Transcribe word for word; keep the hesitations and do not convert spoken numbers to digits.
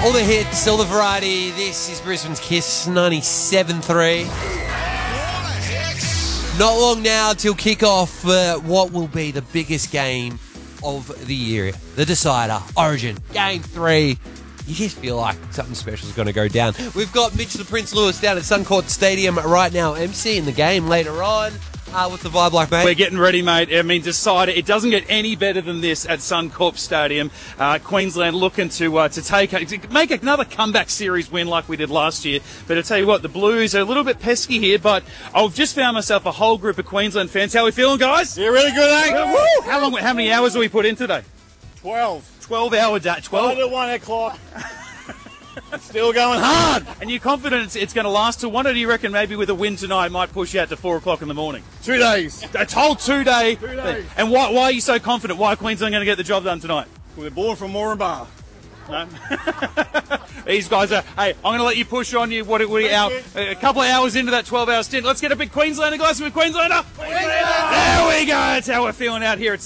All the hits, all the variety. This is Brisbane's Kiss ninety-seven three. Not long now till kick-off for what will be the biggest game of the year. The decider, Origin, Game three. You just feel like something special is going to go down. We've got Mitch the Prince Lewis down at Suncorp Stadium right now, emceeing the game later on. Uh, what's the vibe like, mate? We're getting ready, mate. I mean, decider. It doesn't get any better than this at Suncorp Stadium. Uh, Queensland looking to uh, to take to make another comeback series win like we did last year. But I tell you what, the Blues are a little bit pesky here. But I've just found myself a whole group of Queensland fans. How are we feeling, guys? Yeah, really good, eh? Yeah, woo! How long? How many hours have we put in today? Twelve. Twelve hour day. Twelve. Twelve. One o'clock. Still going hard. And you're confident it's, it's going to last till one, or do you reckon maybe with a win tonight it might push you out to four o'clock in the morning? Two days. A whole two day. Two days. And why, why are you so confident? Why are Queensland going to get the job done tonight? We're born from Moranbah. No? These guys are, hey, I'm going to let you push on you. What, what hour, a couple of hours into that twelve hour stint. Let's get a big Queenslander, guys. We're Queenslander. Queenslander. There we go. That's how we're feeling out here at